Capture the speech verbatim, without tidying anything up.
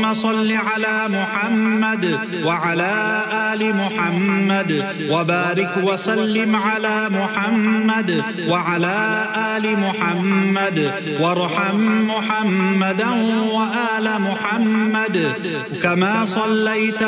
اللهم صل على محمد وعلى آل محمد وبارك وسلم على محمد وعلى آل محمد وارحم محمدا وآل محمد كما صليت